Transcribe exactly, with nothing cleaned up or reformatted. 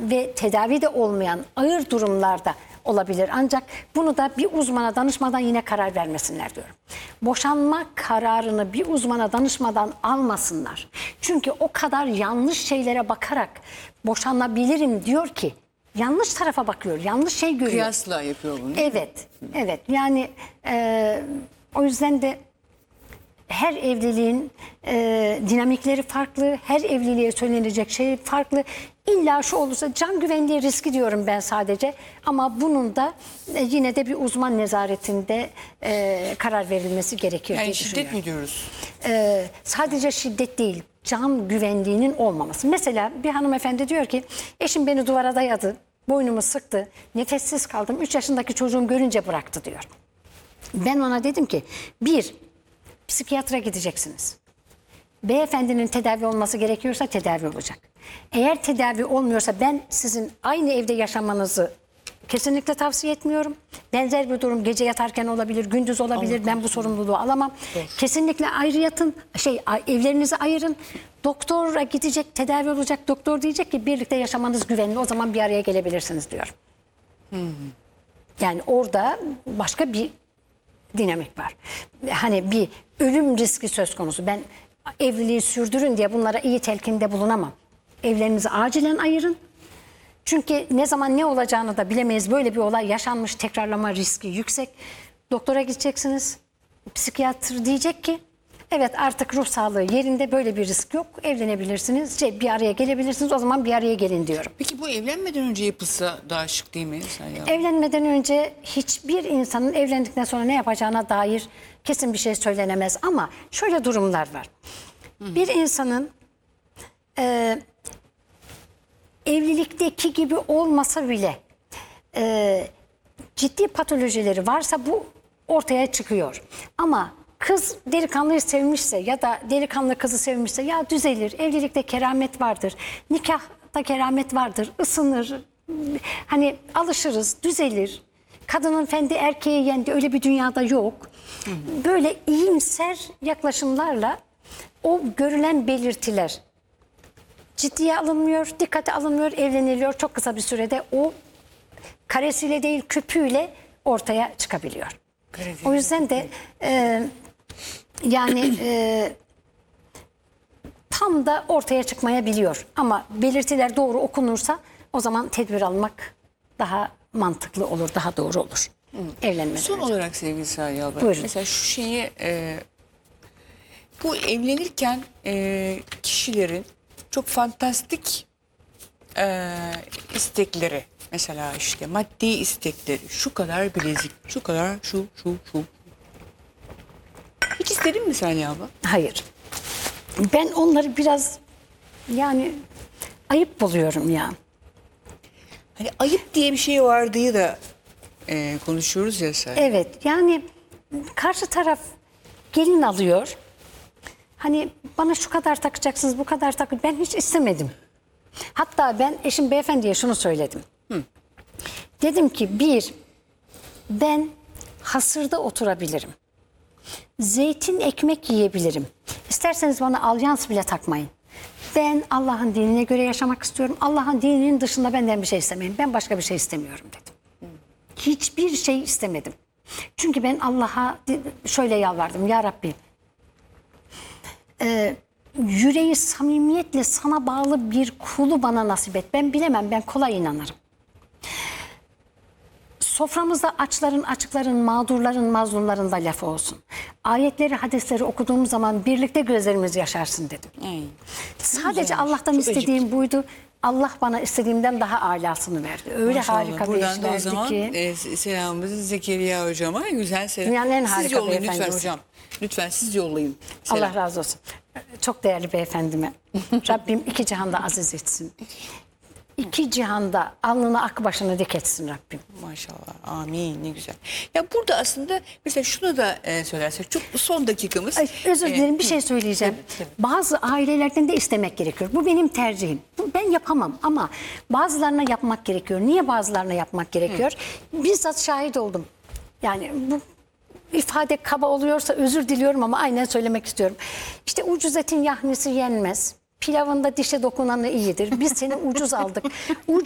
ve tedavide olmayan ağır durumlarda olabilir. Ancak bunu da bir uzmana danışmadan yine karar vermesinler diyorum. Boşanma kararını bir uzmana danışmadan almasınlar. Çünkü o kadar yanlış şeylere bakarak boşanabilirim diyor ki yanlış tarafa bakıyor, yanlış şey görüyor. Kıyasla yapıyor bunu. Evet, evet. Yani e, o yüzden de her evliliğin e, dinamikleri farklı, her evliliğe söylenecek şey farklı. İlla şu olursa can güvenliği riski diyorum ben sadece. Ama bunun da e, yine de bir uzman nezaretinde e, karar verilmesi gerekiyor Yani diye şiddet düşünüyorum. mi diyoruz? E, sadece şiddet değil, can güvenliğinin olmaması. Mesela bir hanımefendi diyor ki eşim beni duvara dayadı, boynumu sıktı, nefessiz kaldım, üç yaşındaki çocuğum görünce bıraktı diyor. Ben ona dedim ki bir, psikiyatra gideceksiniz. Beyefendinin tedavi olması gerekiyorsa tedavi olacak. Eğer tedavi olmuyorsa ben sizin aynı evde yaşamanızı kesinlikle tavsiye etmiyorum. Benzer bir durum gece yatarken olabilir, gündüz olabilir. Ben bu sorumluluğu alamam. Doğru. Kesinlikle ayrı yatın, şey evlerinizi ayırın. Doktora gidecek, tedavi olacak. Doktor diyecek ki birlikte yaşamanız güvenli. O zaman bir araya gelebilirsiniz diyor. Hmm. Yani orada başka bir dinamik var. Hani bir ölüm riski söz konusu. Ben evliliği sürdürün diye bunlara iyi telkinde bulunamam. Evlerinizi acilen ayırın. Çünkü ne zaman ne olacağını da bilemeyiz. Böyle bir olay yaşanmış, tekrarlama riski yüksek. Doktora gideceksiniz. Psikiyatr diyecek ki evet artık ruh sağlığı yerinde, böyle bir risk yok. Evlenebilirsiniz. Şey, bir araya gelebilirsiniz. O zaman bir araya gelin diyorum. Peki bu evlenmeden önce yapılsa daha şık değil mi? Sen ya? Evlenmeden önce hiçbir insanın evlendikten sonra ne yapacağına dair kesin bir şey söylenemez. Ama şöyle durumlar var. Hı. Bir insanın e, evlilikteki gibi olmasa bile e, ciddi patolojileri varsa bu ortaya çıkıyor. Ama kız delikanlıyı sevmişse ya da delikanlı kızı sevmişse ya düzelir. Evlilikte keramet vardır. Nikahta keramet vardır. Isınır. Hani alışırız, düzelir. Kadının fendi erkeğe yendi, öyle bir dünyada yok. Hı hı. Böyle iyimser yaklaşımlarla o görülen belirtiler ciddiye alınmıyor, dikkate alınmıyor, evleniliyor. Çok kısa bir sürede o karesiyle değil küpüyle ortaya çıkabiliyor. Karesiyle o yüzden de e, yani e, tam da ortaya çıkmayabiliyor. Ama belirtiler doğru okunursa o zaman tedbir almak daha mantıklı olur, daha doğru olur. Hı. Evlenmeden Son önce. olarak sevgili Sariye abla, buyurun. mesela şu şeyi e, bu evlenirken e, kişilerin çok fantastik e, istekleri, mesela işte maddi istekleri, şu kadar bilezik, şu kadar şu şu şu. Hiç istedin mi Sariye abla? Hayır. Ben onları biraz yani ayıp buluyorum ya. Hani ayıp diye bir şey var diye de e, konuşuyoruz ya sen. Evet, yani karşı taraf gelin alıyor. Hani bana şu kadar takacaksınız, bu kadar takın. Ben hiç istemedim. Hatta ben eşim beyefendiye şunu söyledim. Hı. Dedim ki bir, ben hasırda oturabilirim. Zeytin ekmek yiyebilirim. İsterseniz bana alyans bile takmayın. Ben Allah'ın dinine göre yaşamak istiyorum. Allah'ın dininin dışında benden bir şey istemeyin. Ben başka bir şey istemiyorum dedim. Hiçbir şey istemedim. Çünkü ben Allah'a şöyle yalvardım. Ya Rabbi, e, yüreği samimiyetle sana bağlı bir kulu bana nasip et. Ben bilemem, ben kolay inanırım. Soframızda açların, açıkların, mağdurların, mazlumların da lafı olsun. Ayetleri, hadisleri okuduğum zaman birlikte gözlerimiz yaşarsın dedim. Ay. Sadece güzel. Allah'tan çok istediğim acık. buydu. Allah bana istediğimden daha alasını verdi. Öyle Maşallah. harika Buradan bir iş da verdi o zaman, ki. E, selamımızı Zekeriya hocama. Güzel selam. Dünyanın en siz harika yollayın lütfen beyefendisi. hocam. Lütfen siz yollayın. Selam. Allah razı olsun. Çok değerli beyefendime. Rabbim iki cihanda aziz etsin. İki cihanda alnına ak başını dik etsin Rabbim. Maşallah. Amin. Ne güzel. Ya burada aslında mesela şunu da e, söylersek, çok son dakikamız. Ay, özür dilerim e, bir şey söyleyeceğim. Tabii, tabii. Bazı ailelerden de istemek gerekiyor. Bu benim tercihim. Bu, ben yapamam ama bazılarına yapmak gerekiyor. Niye bazılarına yapmak gerekiyor? Hı. Bizzat şahit oldum. Yani bu ifade kaba oluyorsa özür diliyorum ama aynen söylemek istiyorum. İşte ucuz etin yahnisi yenmez. Pilavında dişe dokunanı iyidir. Biz seni ucuz aldık. Ucuz